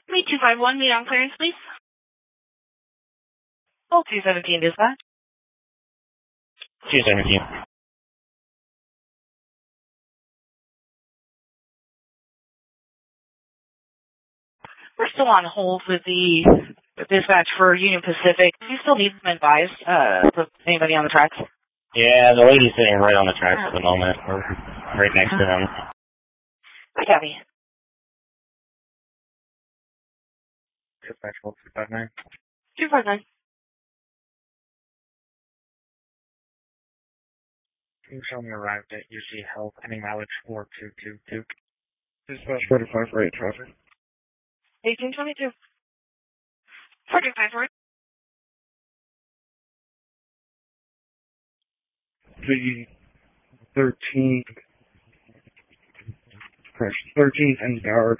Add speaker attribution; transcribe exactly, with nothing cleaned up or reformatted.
Speaker 1: three two five one, meet on clearance, please. Oh, two seventeen dispatch.
Speaker 2: two seventeen.
Speaker 1: We're still on hold with the dispatch for Union Pacific. Do you still need some advice? Uh, for anybody on the tracks?
Speaker 2: Yeah, the lady's sitting right on the tracks at the moment. We're right next to them.
Speaker 1: I copy.
Speaker 2: Dispatch two five nine.
Speaker 1: two five nine.
Speaker 2: Can you show me arrived at U C Health, pending mileage four two two two. Dispatch forty-five for eight traffic.
Speaker 1: eighteen twenty-two. forty-five for it.
Speaker 2: The thirteen, crash thirteen and hour.